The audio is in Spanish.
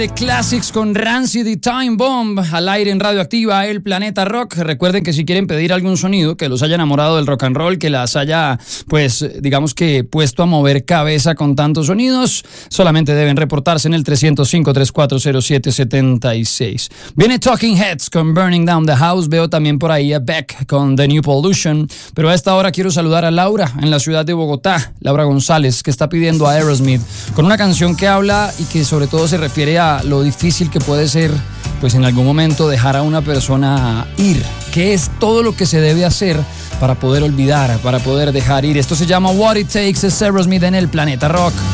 The Classics con Rancid y Time Bomb al aire en Radioactiva, el Planeta Rock. Recuerden que si quieren pedir algún sonido que los haya enamorado del rock and roll, que las haya, pues, digamos que puesto a mover cabeza con tantos sonidos, solamente deben reportarse en el 305-3407-76. Viene Talking Heads con Burning Down the House. Veo también por ahí a Beck con The New Pollution. Pero a esta hora quiero saludar a Laura en la ciudad de Bogotá, Laura González, que está pidiendo a Aerosmith con una canción que habla y que sobre todo se refiere a lo difícil que puede ser, pues en algún momento dejar a una persona ir. ¿Qué es todo lo que se debe hacer para poder olvidar, para poder dejar ir? Esto se llama What It Takes, es Aerosmith en el Planeta Rock.